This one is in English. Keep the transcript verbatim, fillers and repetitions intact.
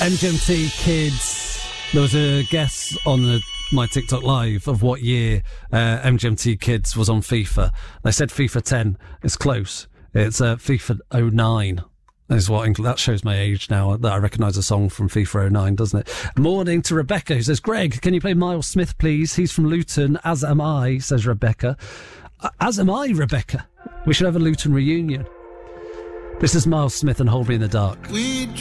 M G M T Kids. There was a guess on the, my TikTok live of what year uh, M G M T Kids was on FIFA. They said FIFA ten. It's close. It's uh, FIFA oh nine. Is what that shows my age now, that I recognise a song from FIFA oh nine, doesn't it? Morning to Rebecca, who says, Greg, can you play Miles Smith, please? He's from Luton, as am I, says Rebecca. As am I, Rebecca. We should have a Luton reunion. This is Miles Smith and Hold Me in the Dark. We